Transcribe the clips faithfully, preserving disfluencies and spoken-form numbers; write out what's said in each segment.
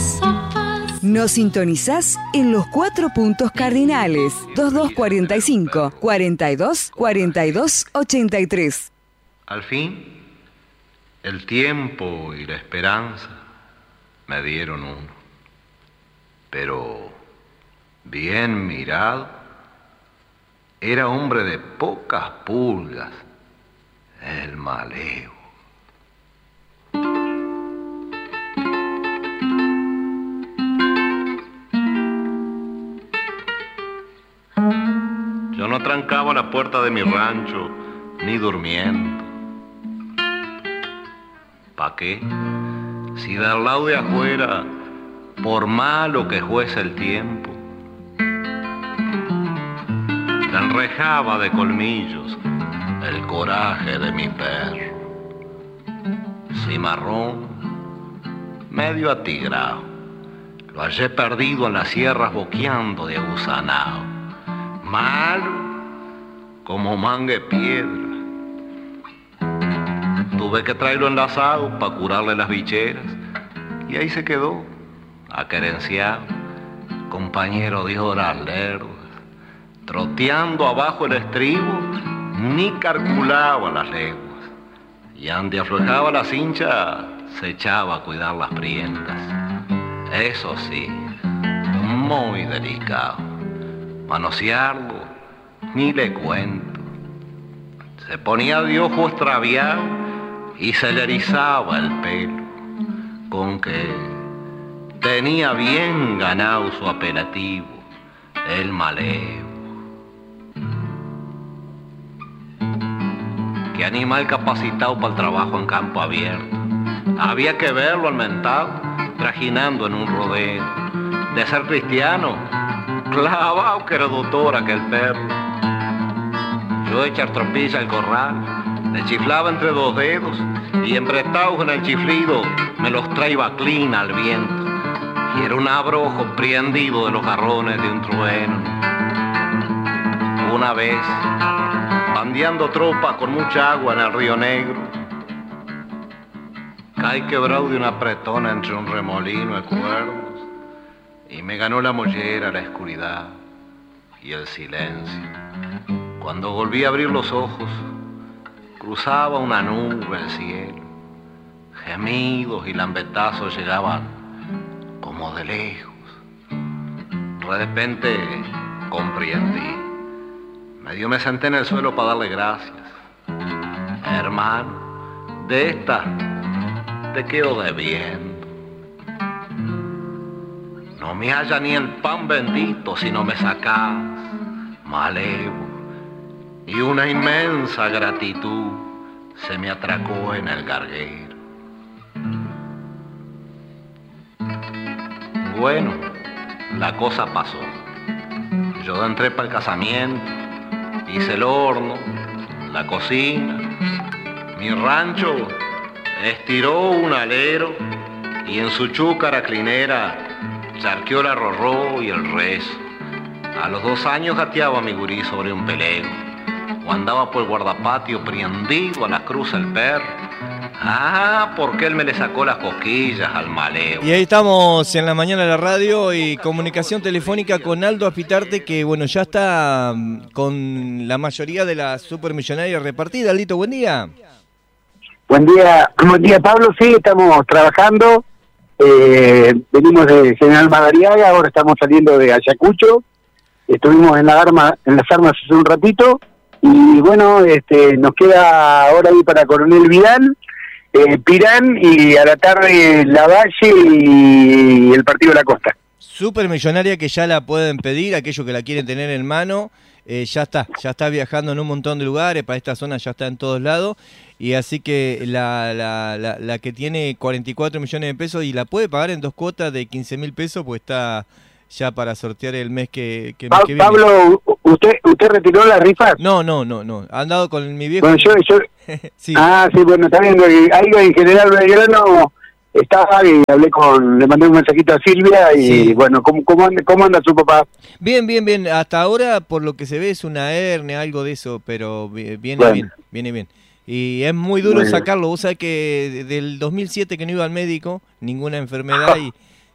Nos sintonizás en los cuatro puntos cardinales. dos dos cuarenta y cinco, cuarenta y dos, cuarenta y dos, ochenta y tres. Al fin, el tiempo y la esperanza me dieron uno. Pero, bien mirado, era hombre de pocas pulgas, el maleo. Yo no trancaba la puerta de mi rancho, ni durmiendo. ¿Pa' qué? Si del lado de afuera, por malo que fuese el tiempo, te enrejaba de colmillos el coraje de mi perro. Cimarrón, medio atigrado, lo hallé perdido en las sierras boqueando de agusanao. Malo como mangue piedra. Tuve que traerlo enlazado para curarle las bicheras y ahí se quedó, aquerenciado, compañero de horas lerdas, troteando abajo el estribo, ni calculaba las leguas, y ande aflojaba la cincha, se echaba a cuidar las priendas. Eso sí, muy delicado. Manosearlo, ni le cuento. Se ponía de ojo extraviado y se le erizaba el pelo, con que tenía bien ganado su apelativo, el maleo. Qué animal capacitado para el trabajo en campo abierto. Había que verlo al mentado, trajinando en un rodeo. De ser cristiano, clavado que era doctor aquel perro. Yo echar tropilla al corral, le chiflaba entre dos dedos y embretados en el chiflido me los traía clin al viento. Y era un abrojo prendido de los jarrones de un trueno. Una vez, bandeando tropas con mucha agua en el río Negro, caí quebrado de una pretona entre un remolino de cuernos. Y me ganó la mollera, la oscuridad y el silencio. Cuando volví a abrir los ojos, cruzaba una nube el cielo. Gemidos y lambetazos llegaban como de lejos. De repente comprendí. Medio me senté en el suelo para darle gracias. Hermano, de esta te quedo debiendo. No me halla ni el pan bendito si no me sacás, maleo. Y una inmensa gratitud se me atracó en el garguero. Bueno, la cosa pasó. Yo entré para el casamiento, hice el horno, la cocina. Mi rancho estiró un alero y en su chúcara clinera charqueó el arrorró y el rezo. A los dos años gateaba mi gurí sobre un pelego, o andaba por el guardapatio prendido a la cruz el perro. Ah, porque él me le sacó las cosquillas al maleo. Y ahí estamos en la mañana de la radio y comunicación telefónica con Aldo Aspitarte, que bueno, ya está con la mayoría de las supermillonarias repartidas. Aldito, buen día. Buen día, buen día Pablo, sí, estamos trabajando. Eh, venimos de General Madariaga, ahora estamos saliendo de Ayacucho, estuvimos en, la arma, en las armas hace un ratito, y bueno, este, nos queda ahora ir para Coronel Vidal, eh, Pirán, y a la tarde Lavalle y el Partido de la Costa. Supermillonaria que ya la pueden pedir, aquellos que la quieren tener en mano, eh, ya está, ya está viajando en un montón de lugares, para esta zona ya está en todos lados. Y así que la, la, la, la que tiene cuarenta y cuatro millones de pesos y la puede pagar en dos cuotas de quince mil pesos, pues está ya para sortear el mes que, que, Pa- mes que viene. Pablo, ¿usted usted retiró las rifas? No, no, no, no. Ha andado con mi viejo. Bueno, yo, yo... sí. Ah, sí, bueno, está bien. Ahí en General Belgrano estaba y hablé con, le mandé un mensajito a Silvia y Sí. bueno, ¿cómo, cómo, anda, ¿cómo anda su papá? Bien, bien, bien. Hasta ahora, por lo que se ve, es una hernia, algo de eso, pero vi- viene Bueno. bien, viene bien. Y es muy duro Bueno. sacarlo. Vos sabés que del dos mil siete que no iba al médico, ninguna enfermedad, y,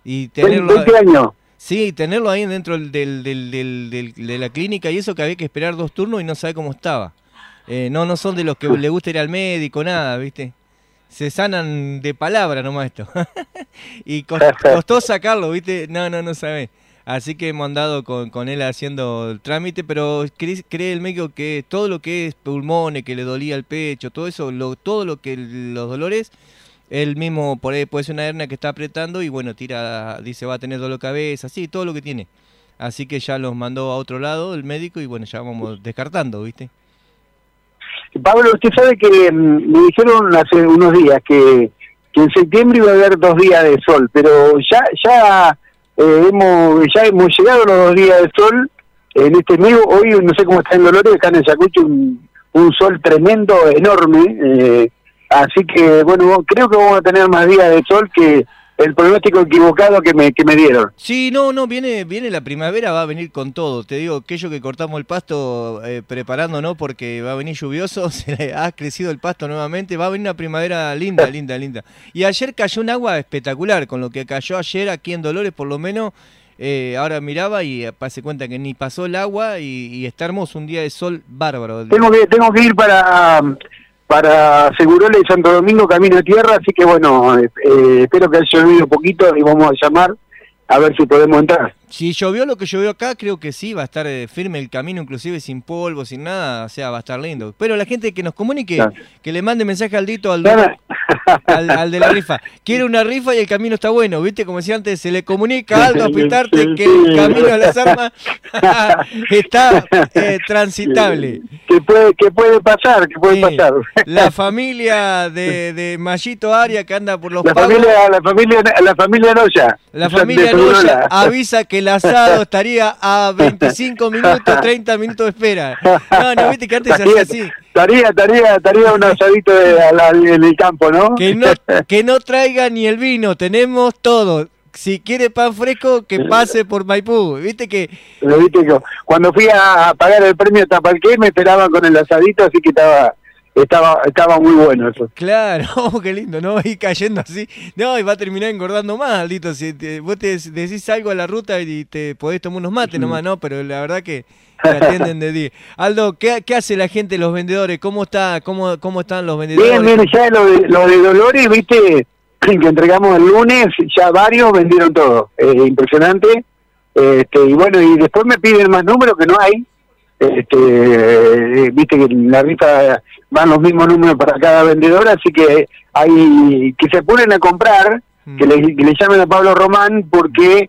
Y tenerlo, veinte años. Sí, tenerlo ahí dentro del, del, del, del, del, de la clínica y eso que había que esperar dos turnos y no sabe cómo estaba. Eh, no, no son de los que le gusta ir al médico, nada, ¿viste? Se sanan de palabra nomás esto. Y costó, costó sacarlo, ¿viste? No, no, no sabe. Así que hemos andado con, con él haciendo el trámite, pero cree, cree el médico que todo lo que es pulmones, que le dolía el pecho, todo eso, lo, todo lo que los dolores, él mismo por ahí puede ser una hernia que está apretando y bueno, tira, dice va a tener dolor de cabeza, sí, todo lo que tiene. Así que ya los mandó a otro lado el médico y bueno, ya vamos descartando, ¿viste? Pablo, usted sabe que mm, me dijeron hace unos días que, que en septiembre iba a haber dos días de sol, pero ya ya eh, hemos ya hemos llegado a los dos días de sol en este mes. Hoy no sé cómo está en Dolores, acá en Ayacucho un, un sol tremendo, enorme, eh, así que bueno, creo que vamos a tener más días de sol que el pronóstico equivocado que me que me dieron. Sí, no, no, viene viene la primavera, va a venir con todo. Te digo, aquello que cortamos el pasto eh, preparando, ¿no? Porque va a venir lluvioso, se le ha crecido el pasto nuevamente, va a venir una primavera linda, linda, linda. Y ayer cayó un agua espectacular, con lo que cayó ayer aquí en Dolores, por lo menos, eh, ahora miraba y pasé cuenta que ni pasó el agua y, y está hermoso, un día de sol bárbaro. Tengo que tengo que ir para... para Segurola y Santo Domingo, camino a tierra, así que bueno, eh, eh, espero que haya llovido poquito y vamos a llamar a ver si podemos entrar. Si llovió lo que llovió acá, creo que sí, va a estar eh, firme el camino, inclusive sin polvo, sin nada, o sea, va a estar lindo. Pero la gente que nos comunique, claro, que le mande mensaje al Dito, al, al, al de la rifa. Quiere una rifa y el camino está bueno, ¿viste? Como decía antes, se le comunica a Aldo Pitarte que el camino a las armas está eh, transitable. ¿Qué puede, qué puede pasar? ¿Qué puede sí, pasar? La familia de, de Mayito Aria que anda por los la pagos. Familia, la familia la familia Noya. La familia Noya avisa que el asado estaría a veinticinco minutos, treinta minutos de espera. No, no, viste que antes se hacía así. Estaría, estaría, estaría un asadito de, a la, en el campo, ¿no? Que no, que no traiga ni el vino, tenemos todo. Si quiere pan fresco, que pase por Maipú. Viste que... Lo viste que cuando fui a pagar el premio Tapalqué me esperaban con el asadito, así que estaba... Estaba estaba muy bueno eso. Claro, oh, qué lindo, ¿no? Y cayendo así. No, y va a terminar engordando más, Aldito. Si te, vos te decís algo a la ruta y te podés tomar unos mates nomás, ¿no? Pero la verdad que te atienden de día. Aldo, ¿qué, qué hace la gente, los vendedores? ¿Cómo está cómo cómo están los vendedores? Bien, bien, ya lo de, lo de Dolores, viste, que entregamos el lunes, ya varios vendieron todo. Eh, impresionante. Este, y bueno, y después me piden más números que no hay. Este, eh, viste que en la rifa van los mismos números para cada vendedor, así que hay que se ponen a comprar, mm. que, le, que le llamen a Pablo Román porque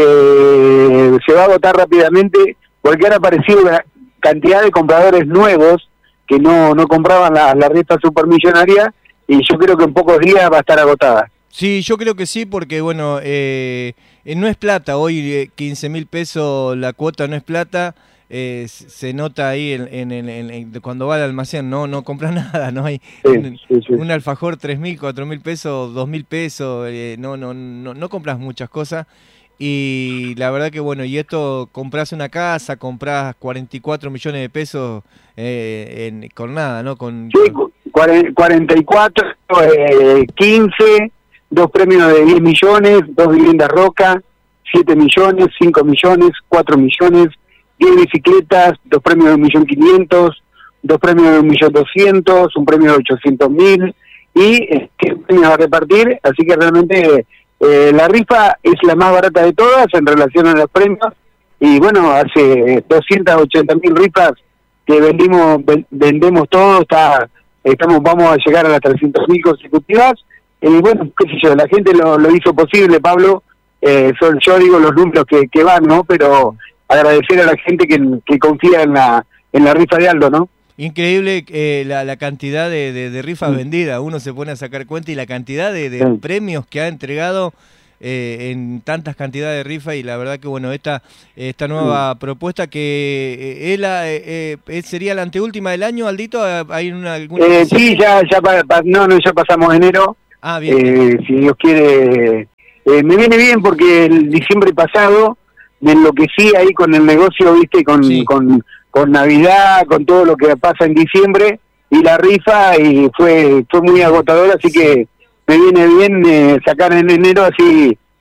eh, se va a agotar rápidamente, porque han aparecido una cantidad de compradores nuevos que no, no compraban la, la rifa supermillonaria y yo creo que en pocos días va a estar agotada. Sí, yo creo que sí, porque bueno, eh, no es plata, hoy eh, quince mil pesos la cuota no es plata. Eh, se nota ahí en, en, en, en, cuando va al almacén, no no compras nada, no hay sí, un, sí, sí. un alfajor tres mil, cuatro mil pesos, dos mil pesos, eh, no, no, no, no compras muchas cosas y la verdad que bueno, y esto compras una casa, compras cuarenta y cuatro millones de pesos eh, en, con nada, ¿no? Con, sí, con... cuarenta y cuatro, eh, quince, dos premios de diez millones, dos viviendas Roca, siete millones, cinco millones, cuatro millones, diez bicicletas, dos premios de un millón quinientos, dos premios de un millón doscientos, un premio de ochocientos mil y este, premios a repartir, así que realmente eh, la rifa es la más barata de todas en relación a los premios y bueno, hace doscientas ochenta mil rifas que vendimos, ven, vendemos todo, está, estamos, vamos a llegar a las trescientas mil consecutivas y bueno, qué sé yo, la gente lo, lo hizo posible, Pablo, eh, son, yo digo los números que, que van, ¿no? Pero agradecer a la gente que, que confía en la en la rifa de Aldo, ¿no? Increíble eh, la, la cantidad de, de, de rifas sí. vendidas, uno se pone a sacar cuenta y la cantidad de, de sí. premios que ha entregado eh, en tantas cantidades de rifas y la verdad que bueno, esta esta nueva sí. propuesta que eh, es la, eh, eh, sería la anteúltima del año, Aldito, ¿hay una alguna eh, sí, ya ya pa, pa, no, no, ya pasamos enero. Ah, bien. Eh, si Dios quiere, eh, me viene bien porque el diciembre pasado me enloquecí ahí con el negocio, viste, con, sí. con con Navidad, con todo lo que pasa en diciembre y la rifa y fue fue muy agotador, así que me viene bien eh, sacar en enero, así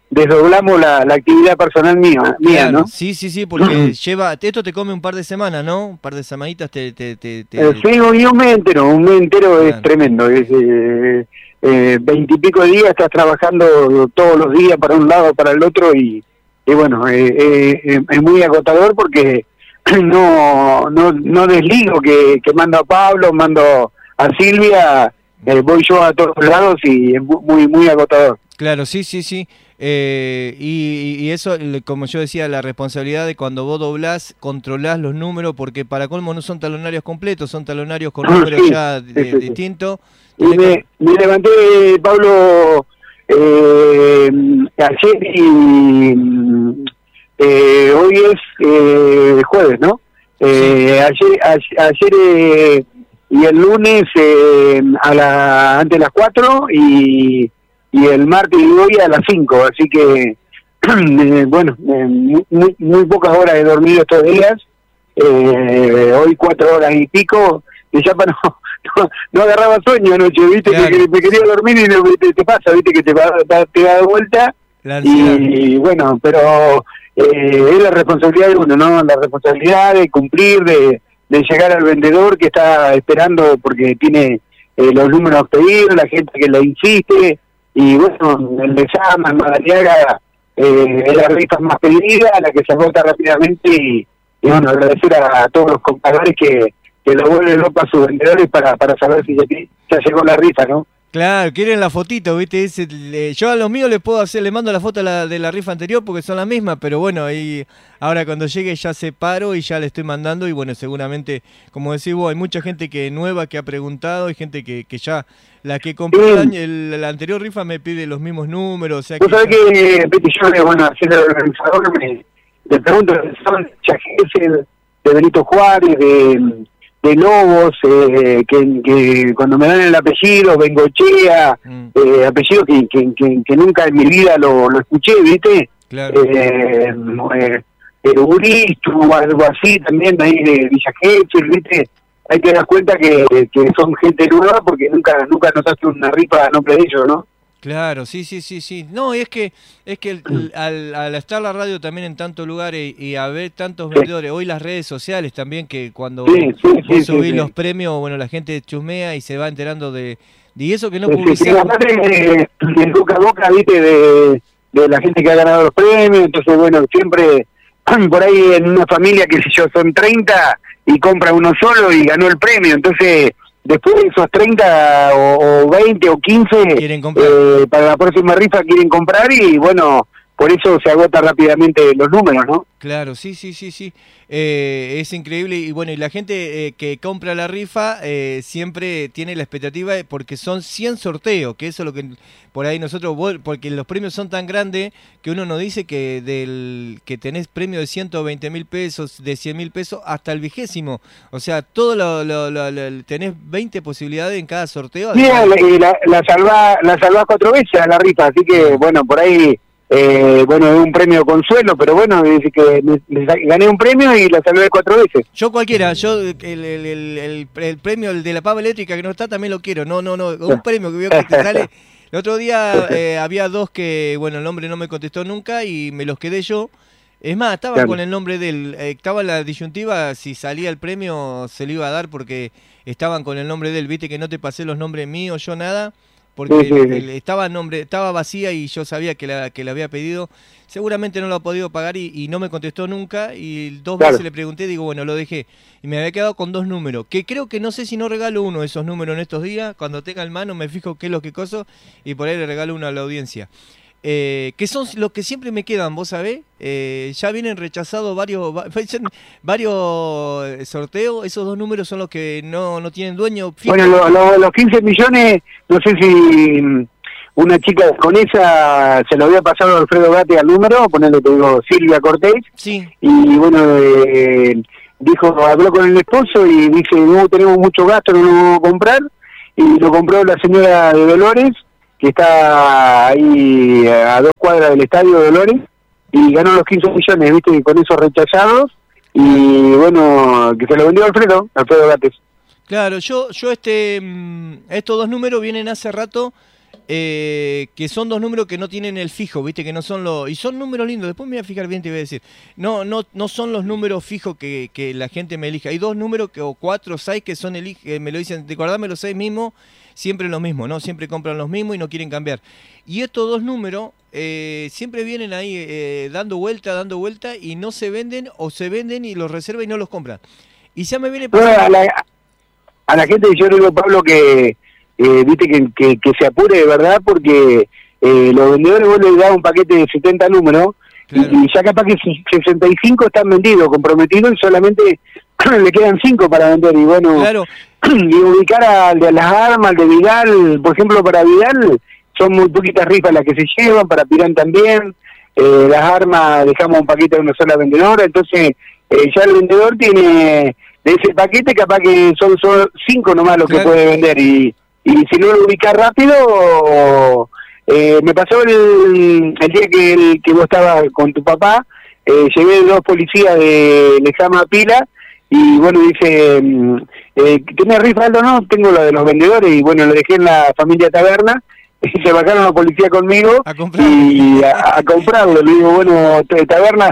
desdoblamos la, la actividad personal mía, mía Claro, ¿no? sí, sí, sí, porque lleva, esto te come un par de semanas, ¿no? Un par de semanitas te... te, te, te... Eh, sí, y un mes entero, un mes entero Claro. es tremendo, es eh, eh, veintipico de días, estás trabajando todos los días para un lado, para el otro, y, y bueno, eh, eh, es muy agotador porque no no no desligo que, que mando a Pablo, mando a Silvia, eh, voy yo a todos lados y es muy, muy agotador. Claro, sí, sí, sí. Eh, y, y eso, como yo decía, la responsabilidad de cuando vos doblás, controlás los números, porque para colmo no son talonarios completos, son talonarios con números Sí, ya sí, de- sí, sí. distintos. Y Tenés me, que- me levanté, Pablo, eh, ayer y eh, hoy es eh, jueves, ¿no? Eh, ayer ayer, ayer eh, y el lunes eh, a la antes de las cuatro y, y el martes y hoy a las cinco, así que eh, bueno, eh, muy, muy, muy pocas horas he dormido estos días, eh, hoy cuatro horas y pico, y ya para no, no, no agarraba sueño anoche, viste, Claro. que, que me quería dormir y no, te, te pasa, viste, que te va, te da de vuelta. La ansiedad. Y bueno, pero eh, es la responsabilidad de uno, ¿no? La responsabilidad de cumplir, de, de llegar al vendedor que está esperando porque tiene eh, los números pedidos, la gente que le insiste, y bueno, el de Sama, el Madariaga, eh, es la rifa más pedida, la que se agota rápidamente, y, y bueno, agradecer a, a todos los compradores que, que lo vuelven loco a sus vendedores para, para saber si ya, ya llegó la rifa, ¿no? Claro, quieren la fotito, ¿viste? Ese, le- yo a los míos les puedo hacer, le mando la foto de la, de la rifa anterior porque son las mismas, pero bueno, ahí ahora cuando llegue ya se paro y ya le estoy mandando y bueno, seguramente, como decís vos, hay mucha gente que nueva que ha preguntado, hay gente que, que ya, la que compró Sí. el año- el- la anterior rifa me pide los mismos números, o sea que... Vos sabés ya- que, viste, yo, eh, bueno, haciendo el organizador, me, le pregunto, son chajeses de Benito Juárez, de, de Lobos, eh, que, que cuando me dan el apellido, Bengochea, Mm, eh, apellido que, que, que, que nunca en mi vida lo, lo escuché, viste, claro. eh, eh, eh, Uristu o algo así también, ahí de Villa Gesell, viste, ahí te das cuenta que, que son gente nueva porque nunca nunca notaste una rifa a nombre de ellos, ¿no? Claro, sí, sí, sí, sí. No, y es que es que el- el- al, al estar la radio también en tantos lugares y, y haber tantos Sí. vendedores, hoy las redes sociales también, que cuando Sí, sí, vos sí, subís sí, los sí. premios, bueno, la gente chusmea y se va enterando de... Y eso que no Sí, sí, sí, publicamos... aparte, eh, el boca a boca, viste, de, de la gente que ha ganado los premios, entonces, bueno, siempre, por ahí en una familia, que si yo, son treinta y compra uno solo y ganó el premio, entonces, después de esos treinta o, o veinte o quince, Quieren comprar. eh, para la próxima rifa quieren comprar y, bueno, por eso se agota rápidamente los números, ¿no? Claro, sí, sí, sí, sí. Eh, es increíble y bueno, y la gente eh, que compra la rifa eh, siempre tiene la expectativa de- porque son cien sorteos, que eso es lo que por ahí nosotros, vos- porque los premios son tan grandes que uno nos dice que del que tenés premio de ciento veinte mil pesos, de cien mil pesos hasta el vigésimo. O sea, todo lo, lo- lo- lo- tenés veinte posibilidades en cada sorteo. Sí, la, y la, la salvás la salvás cuatro veces a la rifa, así que, bueno, por ahí... Eh, bueno, es un premio consuelo, pero bueno, dice que me- me sa- gané un premio y la salvé cuatro veces. Yo cualquiera, yo el, el, el, el- el premio el de la pava eléctrica que no está también lo quiero. No, no, no, un premio que veo que te sale. El otro día eh, había dos que, bueno, el hombre no me contestó nunca y me los quedé yo. Es más, estaba Claro. con el nombre del, eh, estaba en la disyuntiva si salía el premio se lo iba a dar porque estaban con el nombre de él. Viste que no te pasé los nombres míos, yo nada. Porque Sí, sí, sí. el- estaba nombre, estaba vacía y yo sabía que la, que la había pedido. Seguramente no lo ha podido pagar y, y no me contestó nunca. Y dos Claro. veces le pregunté, digo, bueno, lo dejé. Y me había quedado con dos números. Que creo que no sé si no regalo uno de esos números en estos días. Cuando tenga en mano me fijo qué es lo que coso y por ahí le regalo uno a la audiencia. Eh, que son los que siempre me quedan, vos sabés. Eh, ya vienen rechazados varios va- varios sorteos. Esos dos números son los que no, no tienen dueño fijo. Bueno, lo- lo- los quince millones, no sé si mm, una chica con esa se lo había pasado a Alfredo Gatti al número, ponerle, te digo, Silvia Cortés, Sí, y bueno, eh, dijo, habló con el esposo y dice, no tenemos mucho gasto, no lo vamos a comprar, y lo compró la señora de Dolores, que está ahí a dos cuadras del estadio de Dolores, y ganó los quince millones, viste, con esos rechazados, y bueno, que se lo vendió Alfredo, Alfredo Gates. claro, yo, yo este, mm, estos dos números vienen hace rato Eh, que son dos números que no tienen el fijo, viste, que no son los... Y son números lindos, después me voy a fijar bien, te voy a decir. No, no, no son los números fijos que, que la gente me elija. Hay dos números, que, o cuatro o seis, que son elige, me lo dicen, recordame los seis mismos, siempre los mismos, ¿no? Siempre compran los mismos y no quieren cambiar. Y estos dos números eh, siempre vienen ahí eh, dando vuelta, dando vuelta, y no se venden, o se venden y los reservan y no los compran. Y ya me viene pasando... A la, a la gente yo le digo, Pablo, que... Eh, viste que, que, que se apure de verdad, porque eh, los vendedores vos les das un paquete de setenta números, claro, y, y ya capaz que sesenta y cinco están vendidos, comprometidos, y solamente le quedan cinco para vender. Y bueno, claro, y ubicar al de las armas, al de Vidal, por ejemplo, para Vidal son muy poquitas rifas las que se llevan, para Pirán también. Eh, las armas dejamos un paquete de una sola vendedora, entonces eh, ya el vendedor tiene de ese paquete capaz que son, son cinco nomás los claro, que puede vender, y y si no lo ubicás rápido, eh, me pasó el, el día que, el, que vos estabas con tu papá, eh, llevé dos policías de Lejama Pila, y bueno, dice, eh, ¿tenés rifa, Aldo? No, tengo la de los vendedores, y bueno, lo dejé en la familia Taberna, y se bajaron la policía conmigo a y a, a comprarlo. Le digo, bueno, Taberna,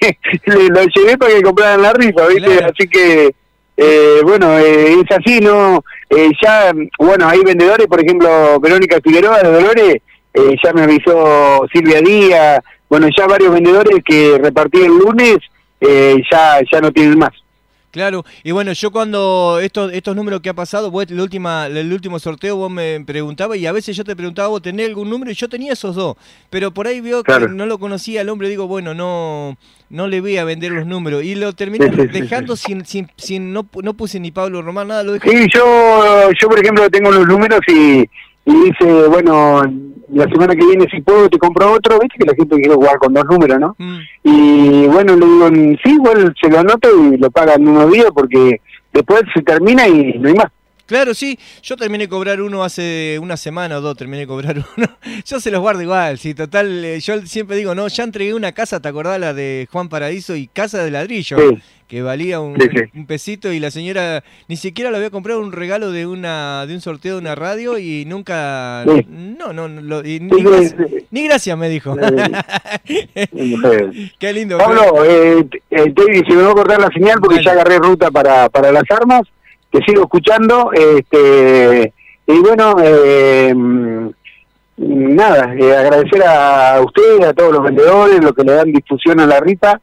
lo llevé para que compraran la rifa, ¿viste? Claro. Así que... Eh, bueno, eh, es así, ¿no? Eh, ya, bueno, hay vendedores, por ejemplo, Verónica Figueroa de Dolores, eh, ya me avisó Silvia Díaz, bueno, ya varios vendedores que repartí el lunes, eh, ya ya no tienen más. Claro, y bueno, yo cuando estos estos números que ha pasado, vos, la última, el último sorteo vos me preguntabas, y a veces yo te preguntaba, vos tenés algún número, y yo tenía esos dos, pero por ahí veo claro, que no lo conocía al hombre, digo, bueno, no no le voy a vender los números, y lo terminé sí, sí, dejando sí, sí. sin sin sin no no puse ni Pablo Román, nada, lo dejé. Sí, yo yo por ejemplo tengo los números y y dice, bueno, la semana que viene si puedo te compro otro, viste que la gente quiere jugar con dos números, ¿no? Mm. Y bueno, le digo, sí, igual se lo anoto y lo pagan unos días porque después se termina y no hay más. Claro, sí, yo terminé de cobrar uno hace una semana o dos, terminé de cobrar uno. Yo se los guardo igual, sí, total, eh, yo siempre digo, no, ya entregué una casa, ¿te acordás la de Juan Paradiso? Y casa de ladrillo, sí, que valía un, sí, sí. un pesito, y la señora ni siquiera le había comprado un regalo de una de un sorteo de una radio, y nunca, sí. no, no, lo, y ni, sí, gracias, sí. ni gracias me dijo. Sí. Qué lindo. Pablo, eh, eh, se me va a cortar la señal porque vale, ya agarré ruta para, para las armas. Te sigo escuchando, este y bueno, eh, nada, eh, agradecer a ustedes, a todos los vendedores, los que le dan difusión a la rifa,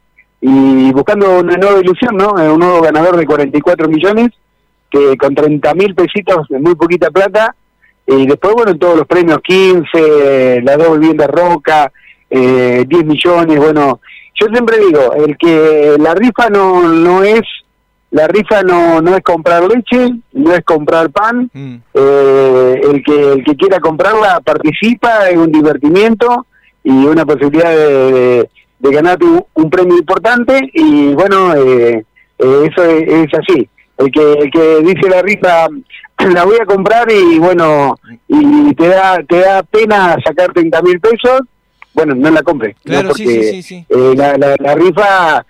y buscando una nueva ilusión, ¿no? Un nuevo ganador de cuarenta y cuatro millones, que con treinta mil pesitos, de muy poquita plata, y después, bueno, todos los premios, quince, las dos viviendas Roca, eh, diez millones, bueno, yo siempre digo, el que la rifa no no es... La rifa no no es comprar leche, no es comprar pan. Mm. Eh, el que el que quiera comprarla participa, es un divertimiento y una posibilidad de, de, de ganarte un, un premio importante. Y bueno, eh, eh, eso es, es así. El que el que dice la rifa, la voy a comprar, y bueno, y te da te da pena sacar treinta mil pesos, bueno, no la compres. Claro, ¿no? Porque sí, sí, sí, sí. Eh, la, la, la rifa...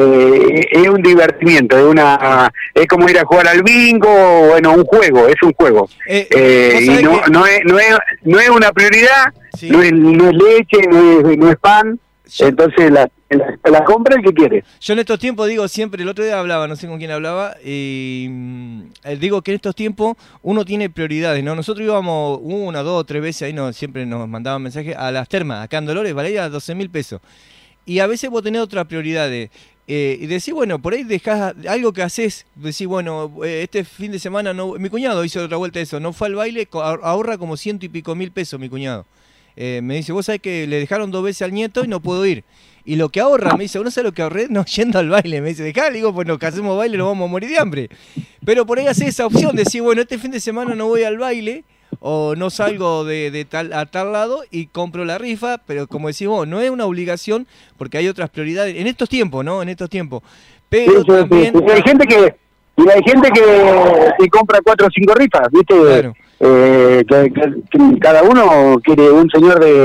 Eh, es un divertimiento, es una es como ir a jugar al bingo, bueno, un juego, es un juego, eh, eh, y no, que... no, es, no, es, no es una prioridad, sí, no, es, no es leche, no es, no es pan, yo... entonces la, la, la compra el que quiere. Yo en estos tiempos digo siempre, el otro día hablaba, no sé con quién hablaba, y eh, digo que en estos tiempos uno tiene prioridades, ¿no? Nosotros íbamos una, dos, tres veces, ahí no, siempre nos mandaban mensajes a las termas, acá en Dolores, valía doce mil pesos. Y a veces vos tenés otras prioridades. Eh, y decís, bueno, por ahí dejás algo que haces, decís, bueno, eh, este fin de semana no... Mi cuñado hizo otra vuelta de eso, no fue al baile, ahorra como ciento y pico mil pesos mi cuñado. Eh, me dice, vos sabés que le dejaron dos veces al nieto y no puedo ir. Y lo que ahorra, me dice, ¿no sabés lo que ahorré? No, yendo al baile. Me dice, dejá, le digo, pues no, que hacemos baile nos vamos a morir de hambre. Pero por ahí hace esa opción, decís, bueno, este fin de semana no voy al baile, o no salgo de, de tal a tal lado y compro la rifa, pero como decís vos, no es una obligación porque hay otras prioridades en estos tiempos, ¿no? En estos tiempos. Pero sí, sí, también... sí. Y hay gente que y hay gente que, que compra cuatro o cinco rifas, ¿viste? Claro. Eh, que, que, que cada uno quiere un señor de,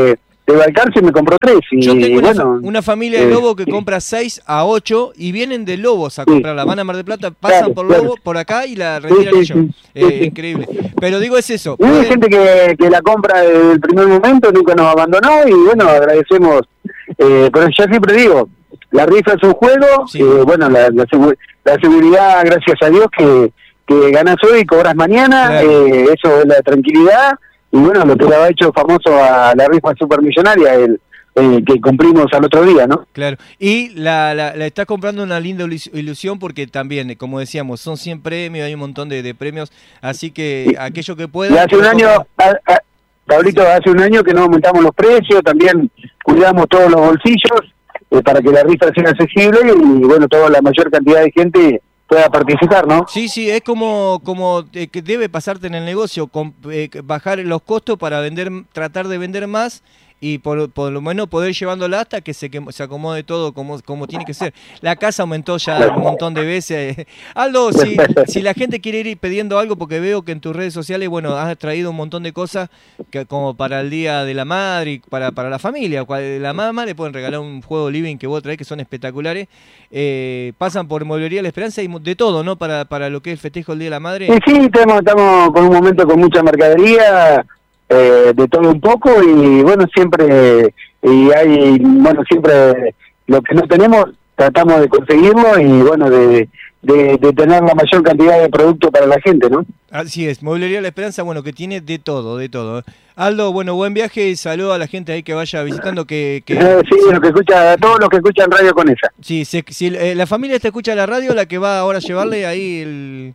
de Balcarce me compró tres. Y, Yo tengo una, bueno, una familia de eh, Lobo que compra seis a ocho y vienen de Lobos a Sí. comprarla. Van a Mar del Plata, pasan Claro, por claro. Lobo, por acá y la retiran sí, ellos. sí, Eh, sí, sí. Increíble. Pero digo, es eso. Y hay pueden- gente que, que la compra desde el primer momento, nunca nos abandonó y bueno, agradecemos. Eh, pero yo siempre digo, la rifa es un juego, Sí. eh, bueno, la, la, segu- la seguridad, gracias a Dios, que, que ganas hoy y cobras mañana, Claro. eh, eso es la tranquilidad y bueno, lo que le ha hecho famoso a la rifa supermillonaria, el eh, que cumplimos al otro día, ¿no? Claro, y la, la, la estás comprando una linda ilus- ilusión porque también, eh, como decíamos, son cien premios, hay un montón de, de premios, así que Sí. aquello que puedan... Y hace que un lo año, compren. a- a- Pablito, hace un año que no aumentamos los precios, también cuidamos todos los bolsillos eh, para que la rifa sea accesible y bueno, toda la mayor cantidad de gente pueda participar, ¿no? Sí, sí, es como, como eh, que debe pasarte en el negocio, con, eh, bajar los costos para vender, tratar de vender más y por, por lo menos poder llevándola hasta que se, que se acomode todo como, como tiene que ser. La casa aumentó ya un montón de veces. Aldo, si, si la gente quiere ir pidiendo algo, porque veo que en tus redes sociales, bueno, has traído un montón de cosas que, como para el Día de la Madre y para, para la familia. Cual- La mamá le pueden regalar un juego living que vos traes que son espectaculares. Eh, pasan por Mueblería La Esperanza y de todo, ¿no? Para, para lo que es el festejo del Día de la Madre. Sí, sí, estamos, estamos con un momento con mucha mercadería, eh, de todo un poco y bueno, siempre, y hay, bueno, siempre lo que no tenemos tratamos de conseguirlo y bueno, de, de, de tener la mayor cantidad de producto para la gente, ¿no? Así es, Mueblería La Esperanza, bueno, que tiene de todo, de todo. Aldo, bueno, buen viaje y saludo a la gente ahí que vaya visitando, que... que Eh, sí, lo que escucha, a todos los que escuchan radio con esa. sí, se- si eh, la familia te escucha la radio, la que va ahora a llevarle ahí el...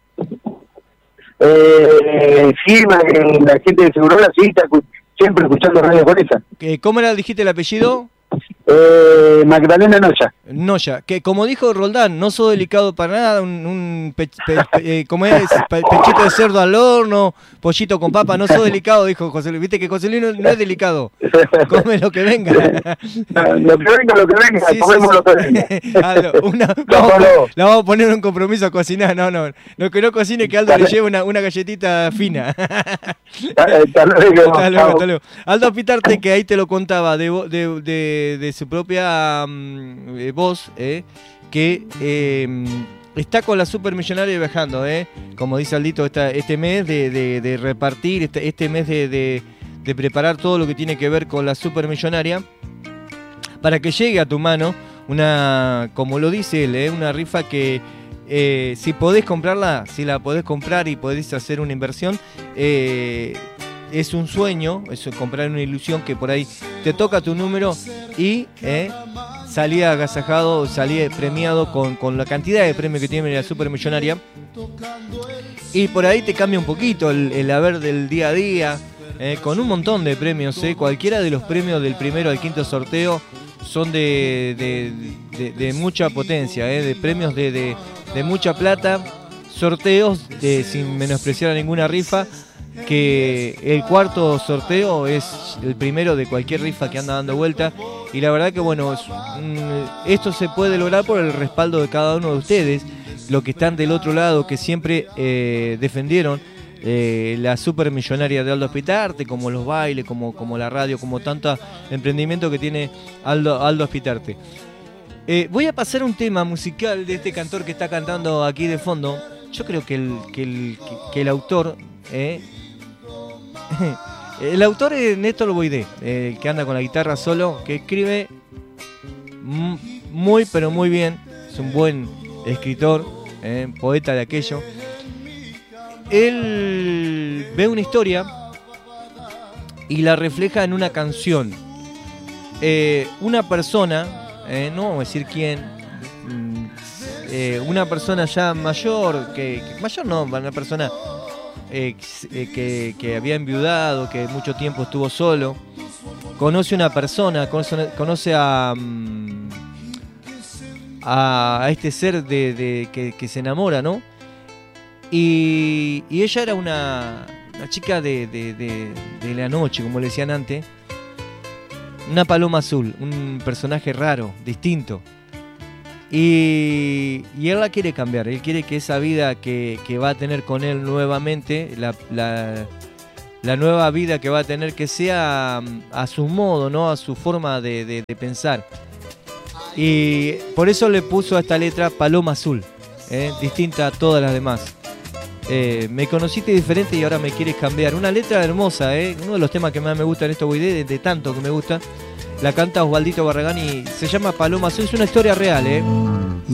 Eh, sí, la, la gente de Segurola sí está escu- siempre escuchando radio con esa. eh, ¿Cómo era, dijiste el apellido? Eh, Magdalena Noya. Noya, que como dijo Roldán, no sos delicado para nada, un, un pe- pe- pe- eh, como es, Pe- pechito de cerdo al horno, pollito con papa, no sos delicado, dijo José Luis. Viste que José Luis no, no es delicado, come lo que venga. Lo que venga, lo que venga, Sí, sí, comemos sí. lo que venga. Aldo, una- No, vamos, no. la vamos a poner en un compromiso a cocinar, no, no, no que no cocine, que Aldo le lleve una, una galletita fina. Hasta luego. Hasta luego, Chao. hasta luego. Aldo Pitarte, que ahí te lo contaba de, vo- de, de, de su propia mm, eh, voz, eh, que eh, está con la Supermillonaria viajando, eh, como dice Aldito, esta, este mes de, de, de repartir, este, este mes de, de, de preparar todo lo que tiene que ver con la Supermillonaria, para que llegue a tu mano una, como lo dice él, eh, una rifa que eh, si podés comprarla, si la podés comprar y podés hacer una inversión, eh, es un sueño, es comprar una ilusión que por ahí te toca tu número y eh, salí agasajado, salí premiado con, con la cantidad de premios que tiene la Supermillonaria y por ahí te cambia un poquito el, el haber del día a día, eh, con un montón de premios, eh, cualquiera de los premios del primero al quinto sorteo son de, de, de, de mucha potencia, eh, de premios de, de, de mucha plata, sorteos de, sin menospreciar a ninguna rifa, que el cuarto sorteo es el primero de cualquier rifa que anda dando vuelta y la verdad que bueno, es, mm, esto se puede lograr por el respaldo de cada uno de ustedes, los que están del otro lado, que siempre eh, defendieron eh, la Supermillonaria de Aldo Pitarte, como los bailes, como, como la radio, como tanto emprendimiento que tiene Aldo, Aldo Pitarte. Eh, voy a pasar un tema musical de este cantor que está cantando aquí de fondo. Yo creo que el, que el, que, que el autor... Eh, el autor es Néstor Boydé, eh, que anda con la guitarra solo, que escribe m- muy pero muy bien, es un buen escritor, eh, poeta de aquello. Él ve una historia y la refleja en una canción. Eh, una persona, eh, no vamos a decir quién, mm, eh, una persona ya mayor, que, que mayor no, una persona eh, que, que había enviudado, que mucho tiempo estuvo solo, conoce una persona, conoce, conoce a, mm, a, a este ser de, de que, que se enamora, ¿no? Y, y ella era una, una chica de, de, de, de la noche, como le decían antes, una paloma azul, un personaje raro, distinto. Y, y él la quiere cambiar, él quiere que esa vida que, que va a tener con él nuevamente la, la, la nueva vida que va a tener, que sea a su modo, ¿no? A su forma de, de, de pensar. Y por eso le puso a esta letra Paloma Azul, ¿eh? Distinta a todas las demás. Eh, me conociste diferente y ahora me quieres cambiar. Una letra hermosa, ¿eh? Uno de los temas que más me gusta en estos videos, de, de tanto que me gusta. La canta Osvaldito Barragán y se llama Paloma Azul. Es una historia real, ¿eh?